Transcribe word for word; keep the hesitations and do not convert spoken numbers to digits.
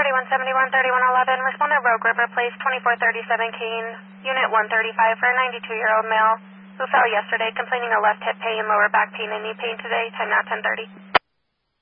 forty-one seventy-one, thirty-one eleven, respondent Rogue River Place, twenty-four thirty-seven Keene, Unit one thirty-five for a ninety-two-year-old male who fell yesterday complaining of left hip pain, lower back pain, and knee pain today, time now ten thirty.